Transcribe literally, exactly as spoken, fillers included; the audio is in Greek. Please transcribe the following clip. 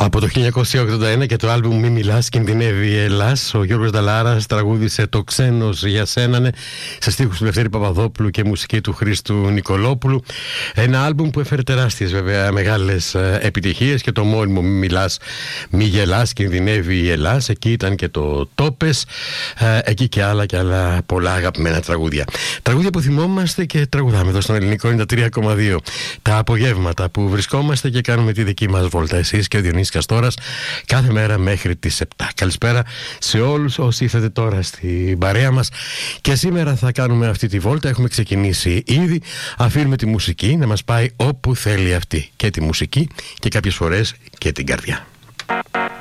Από το χίλια εννιακόσια ογδόντα ένα και το άλμπουμ «Μη μιλάς, κινδυνεύει η Ελλάς», ο Γιώργος Νταλάρας τραγούδισε «Το ξένος για σένανε» σε στίχους του Λευτέρη Παπαδόπουλου και μουσική του Χρήστου Νικολόπουλου. Ένα άλμπουμ που έφερε τεράστιες βέβαια μεγάλες επιτυχίες, και το μόνιμο «Μη μιλάς, μη γελάς, κινδυνεύει η Ελλάς». Εκεί ήταν και το «Τόπες», εκεί και άλλα και άλλα πολλά αγαπημένα τραγούδια. Τραγούδια που θυμόμαστε και τραγουδάμε εδώ στον Ελληνικό ενενήντα τρία κόμμα δύο. Τα απογεύματα που βρισκόμαστε και κάνουμε τη δική μας βόλτα, εσείς και ο Διονύσης Καστόρας, κάθε μέρα μέχρι τις επτά. Καλησπέρα σε όλους όσοι ήρθατε τώρα στην παρέα μας. Και σήμερα θα κάνουμε αυτή τη βόλτα. Έχουμε ξεκινήσει ήδη. Αφήνουμε τη μουσική να μας πάει όπου θέλει αυτή. Και τη μουσική και κάποιες φορές και την καρδιά.